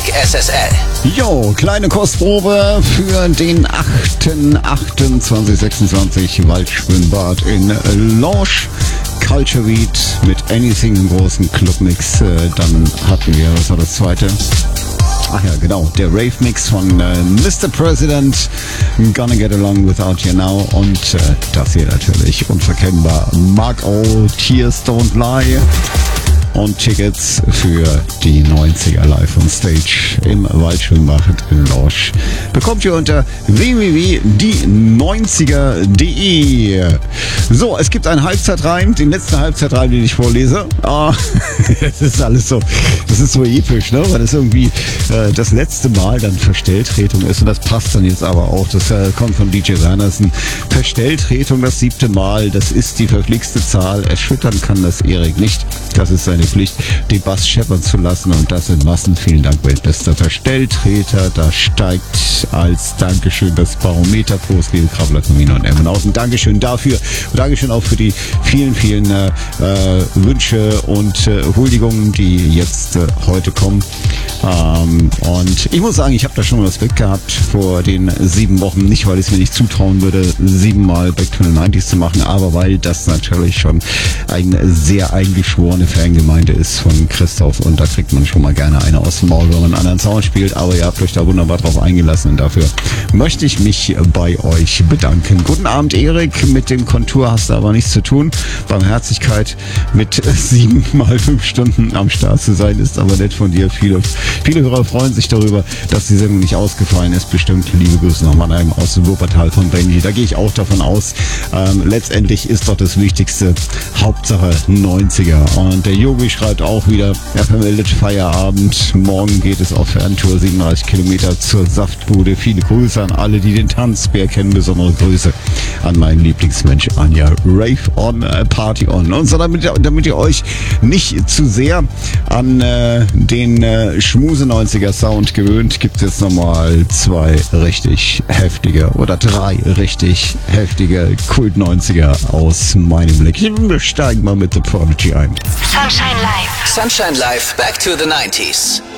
SSL. Jo, kleine Kostprobe für den 8.8.2026 Waldschwimmbad in Lorsch. Culture Beat mit Anything im großen Clubmix. Dann hatten wir, was war das zweite? Ach ja, genau, der Rave-Mix von Mr. President, Gonna Get Along Without You Now und das hier natürlich unverkennbar, Mark O, Tears Don't Lie. Und Tickets für die 90er Live on Stage im Waldschwimmbad in Lorsch bekommt ihr unter www.die90er.de. So, es gibt einen Halbzeitreim, den letzten Halbzeitreim, den ich vorlese. Das ist alles so, das ist so episch, ne? Weil es irgendwie das letzte Mal dann Verstelltretung ist und das passt dann jetzt aber auch. Das kommt von DJ Wernersen. Verstelltretung das 7. Mal, das ist die verflixte Zahl. Erschüttern kann das Erik nicht. Das ist seine Pflicht, den Bass scheppern zu lassen und das in Massen. Vielen Dank, weltbester Verstelltreter. Da steigt als Dankeschön das Barometer. Prost, liebe Krabbler, Tomino und Emmenhausen. Dankeschön dafür. Und Dankeschön auch für die vielen, vielen Wünsche und Huldigungen, die jetzt heute kommen. Und ich muss sagen, ich habe da schon Respekt gehabt vor den 7 Wochen. Nicht, weil ich es mir nicht zutrauen würde, 7 Mal Back to the 90s zu machen, aber weil das natürlich schon eine sehr eingeschworene Fangemeinde ist von Christoph und da kriegt man schon mal gerne eine aus dem Maul, wenn man einen anderen Sound spielt, aber ihr habt euch da wunderbar drauf eingelassen und dafür möchte ich mich bei euch bedanken. Guten Abend, Erik. Mit dem Kontur hast du aber nichts zu tun. Barmherzigkeit mit 7 mal 5 Stunden am Start zu sein, ist aber nett von dir. Viele Hörer freuen sich darüber, dass die Sendung nicht ausgefallen ist. Bestimmt liebe Grüße nach Mannheim aus dem Wuppertal von Benji. Da gehe ich auch davon aus. Letztendlich ist doch das Wichtigste Hauptsache 90er. Und der Yogi schreibt auch wieder, er vermeldet Feierabend. Morgen geht es auf Ferntour 37 Kilometer zur Saftbude. Viele Grüße an alle, die den Tanzbär kennen. Besondere Grüße an meinen Lieblingsmensch Anja. Rave on, Party on. Und so, damit ihr euch nicht zu sehr an den Schmuse 90er Sound gewöhnt, gibt es jetzt nochmal 2 richtig heftige oder 3 richtig heftige Kult 90er aus meinem Blick. Wir steigen mal mit The Prodigy ein. Sunshine Live. Sunshine Live, back to the 90s.